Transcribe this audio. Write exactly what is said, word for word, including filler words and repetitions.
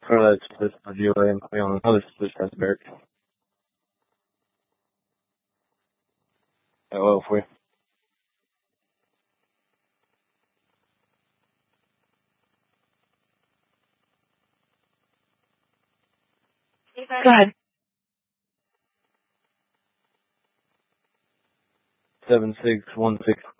For that split for G O A and play on another split test Barrick. Hello for you. Go ahead. Seven six one six